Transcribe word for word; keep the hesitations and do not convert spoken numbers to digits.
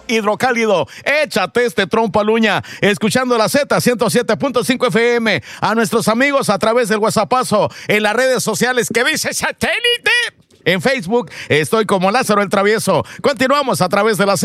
hidrocálido. Échate este trompo al uña, escuchando la Z ciento siete punto cinco F M. A nuestros amigos a través del WhatsAppazo, en las redes sociales que dice satélite. En Facebook estoy como Lázaro el Travieso. Continuamos a través de la Z.